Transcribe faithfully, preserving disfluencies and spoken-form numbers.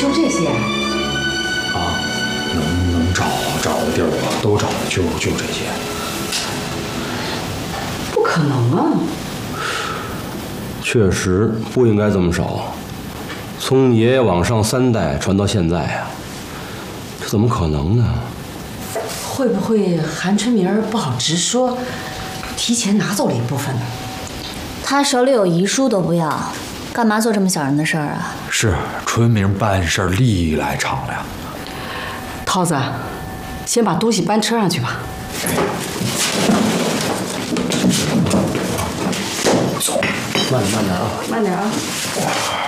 就这些？ 啊，能能找找的地儿我都找了，就就这些。 不可能啊！ 确实不应该这么少。从爷爷往上三代传到现在啊，这怎么可能呢？ 会不会韩春明不好直说，提前拿走了一部分呢？ 他手里有遗书都不要，干嘛做这么小人的事儿啊？ 是春明办事历来敞亮。 涛子，先把东西搬车上去吧。 走，慢点慢点啊， 慢点啊。